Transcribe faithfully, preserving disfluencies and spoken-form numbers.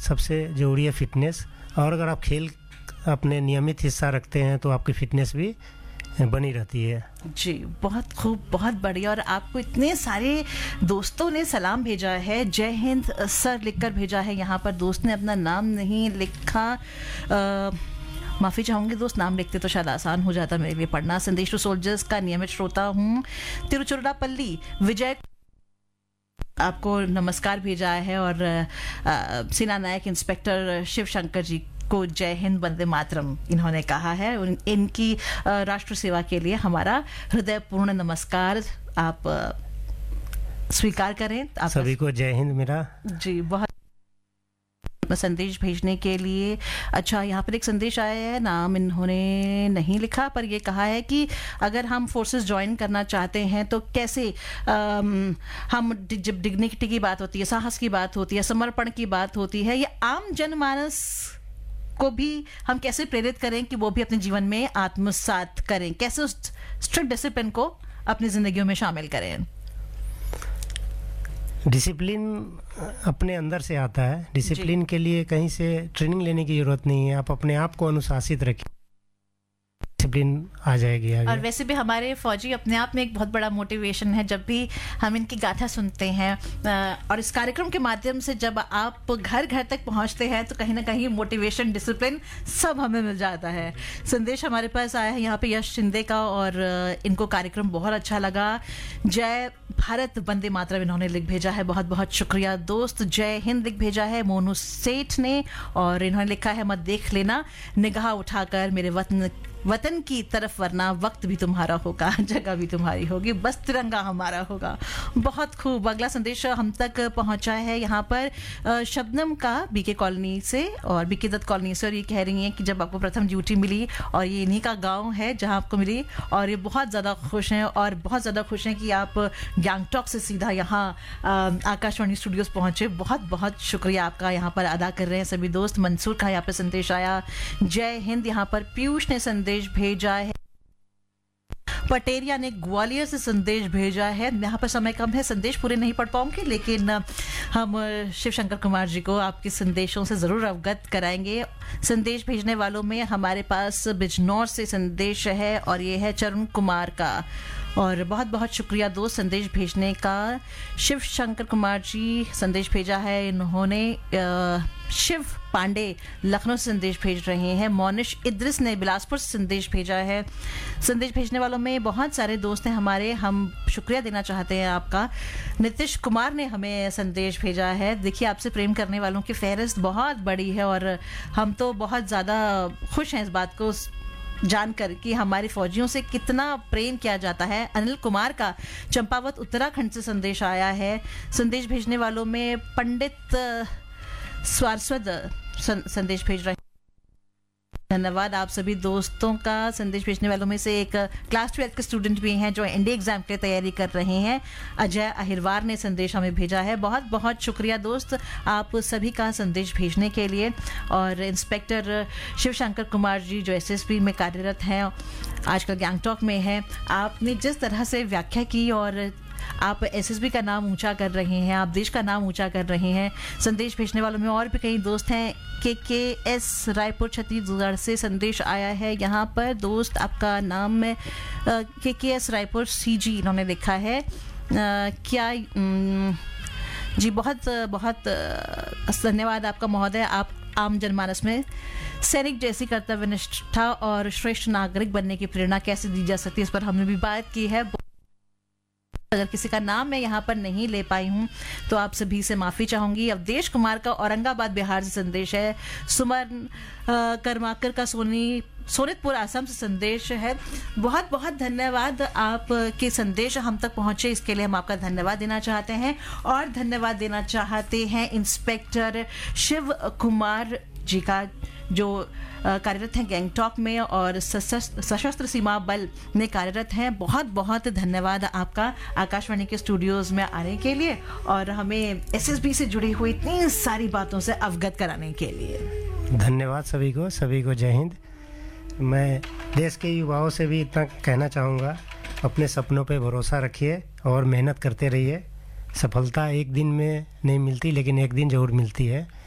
सबसे ज़रूरी है फिटनेस, और अगर आप खेल अपने नियमित हिस्सा रखते हैं तो आपकी फिटनेस भी बनी रहती है। जी, बहुत खूब, बहुत बढ़िया। और आपको इतने सारे दोस्तों ने सलाम भेजा है, जय हिंद सर लिखकर भेजा है। यहाँ पर दोस्त ने अपना नाम नहीं लिखा, माफ़ी चाहूँगी दोस्त, नाम लिखते तो शायद आसान हो जाता मेरे लिए पढ़ना। संदेश टू सोल्जर्स का नियमित श्रोता हूँ, तिरुचिरापल्ली। विजय आपको नमस्कार भेजा है, और आ, सेना नायक इंस्पेक्टर शिव शंकर जी को जय हिंद वंदे मातरम इन्होंने कहा है। इनकी राष्ट्र सेवा के लिए हमारा हृदयपूर्ण नमस्कार आप स्वीकार करें। आप सभी को जय हिंद मेरा। जी, बहुत संदेश भेजने के लिए। अच्छा, यहाँ पर एक संदेश आया है, नाम इन्होंने नहीं लिखा, पर ये कहा है कि अगर हम फोर्सेस ज्वाइन करना चाहते हैं तो कैसे, आम, हम जब डिग्निटी की बात होती है, साहस की बात होती है, समर्पण की बात होती है, या आम जनमानस को भी हम कैसे प्रेरित करें कि वो भी अपने जीवन में आत्मसात करें, कैसे उस स्ट्रिक्ट डिसिप्लिन को अपनी जिंदगियों में शामिल करें? डिसिप्लिन अपने अंदर से आता है। डिसिप्लिन के लिए कहीं से ट्रेनिंग लेने की जरूरत नहीं है, आप अपने आप को अनुशासित रखिए, डिसिप्लिन आ जाएगी आगे। और वैसे भी हमारे फौजी अपने आप में एक बहुत बड़ा मोटिवेशन है। जब भी हम इनकी गाथा सुनते हैं और इस कार्यक्रम के माध्यम से जब आप घर घर तक पहुंचते हैं तो कहीं ना कहीं मोटिवेशन, डिसिप्लिन सब हमें मिल जाता है। संदेश हमारे पास आया है यहाँ पे यश शिंदे का, और इनको कार्यक्रम बहुत अच्छा लगा। जय भारत वंदे मातरम इन्होंने लिख भेजा है, बहुत बहुत शुक्रिया दोस्त। जय हिंद लिख भेजा है मोनू सेठ ने, और इन्होंने लिखा है मत देख लेना निगाह उठाकर मेरे वतन वतन की तरफ, वरना वक्त भी तुम्हारा होगा, जगह भी तुम्हारी होगी, बस तिरंगा हमारा होगा। बहुत खूब। अगला संदेश हम तक पहुंचा है यहाँ पर शबनम का बीके कॉलोनी से और बीके दत्त कॉलोनी से, और ये कह रही हैं कि जब आपको प्रथम ड्यूटी मिली, और ये इन्हीं का गांव है जहां आपको मिली, और ये बहुत ज़्यादा खुश हैं, और बहुत ज़्यादा खुश हैं कि आप गैंगटॉक से सीधा यहाँ आकाशवाणी स्टूडियोज पहुंचे। बहुत बहुत शुक्रिया आपका यहाँ पर अदा कर रहे हैं सभी दोस्त। मंसूर का यहाँ पर संदेश आया, जय हिंद। यहाँ पर पीयूष ने संदेश भेजा है, पटेरिया ने ग्वालियर से संदेश भेजा है। यहाँ पर समय कम है, संदेश पूरे नहीं पढ़ पाऊंगे, लेकिन हम शिव शंकर कुमार जी को आपके संदेशों से जरूर अवगत कराएंगे। संदेश भेजने वालों में हमारे पास बिजनौर से संदेश है, और ये है चरण कुमार का, और बहुत बहुत शुक्रिया दोस्त संदेश भेजने का। शिव शंकर कुमार जी संदेश भेजा है इन्होंने। शिव पांडे लखनऊ से संदेश भेज रहे हैं। मोनिश इद्रिस ने बिलासपुर से संदेश भेजा है। संदेश भेजने वालों में बहुत सारे दोस्त हैं हमारे, हम शुक्रिया देना चाहते हैं आपका। नीतीश कुमार ने हमें संदेश भेजा है। देखिए, आपसे प्रेम करने वालों की फहरिस्त बहुत बड़ी है, और हम तो बहुत ज़्यादा खुश हैं इस बात को जानकर कि हमारे फौजियों से कितना प्रेम किया जाता है। अनिल कुमार का चंपावत उत्तराखंड से संदेश आया है। संदेश भेजने वालों में पंडित स्वारस्वत संदेश भेज रहे हैं। धन्यवाद आप सभी दोस्तों का। संदेश भेजने वालों में से एक क्लास ट्वेल्थ के स्टूडेंट भी हैं जो एनडीए एग्जाम के लिए तैयारी कर रहे हैं। अजय अहिरवार ने संदेश हमें भेजा है। बहुत बहुत शुक्रिया दोस्त आप सभी का संदेश भेजने के लिए। और इंस्पेक्टर शिव शंकर कुमार जी जो एसएसबी में कार्यरत हैं, आजकल गैंगटॉक में हैं, आपने जिस तरह से व्याख्या की और आप एसएसबी का नाम ऊंचा कर रहे हैं, आप देश का नाम ऊंचा कर रहे हैं। संदेश भेजने वालों में और भी कई दोस्त हैं। के के एस रायपुर छत्तीसगढ़ से संदेश आया है। यहाँ पर दोस्त आपका नाम में के के एस रायपुर सी जी इन्होंने लिखा है। आ, क्या जी बहुत बहुत धन्यवाद आपका महोदय। आप आम जनमानस में सैनिक जैसी कर्तव्य निष्ठा और श्रेष्ठ नागरिक बनने की प्रेरणा कैसे दी जा सकती है, इस पर हमने भी बात की है। अगर किसी का नाम मैं यहाँ पर नहीं ले पाई हूँ तो आप सभी से माफ़ी चाहूँगी। अवधेश कुमार का औरंगाबाद बिहार से संदेश है। सुमन कर्माकर का सोनी सोनितपुर आसाम से संदेश है। बहुत बहुत धन्यवाद आपके संदेश हम तक पहुँचे, इसके लिए हम आपका धन्यवाद देना चाहते हैं। और धन्यवाद देना चाहते हैं इंस्पेक्टर शिव कुमार जी का जो कार्यरत हैं गैंगटॉक में और सशस्त्र सीमा बल में कार्यरत हैं। बहुत बहुत धन्यवाद आपका आकाशवाणी के स्टूडियोज में आने के लिए और हमें एसएसबी से जुड़ी हुई इतनी सारी बातों से अवगत कराने के लिए। धन्यवाद सभी को, सभी को जय हिंद। मैं देश के युवाओं से भी इतना कहना चाहूँगा, अपने सपनों पे भरोसा रखिए और मेहनत करते रहिए। सफलता एक दिन में नहीं मिलती, लेकिन एक दिन ज़रूर मिलती है।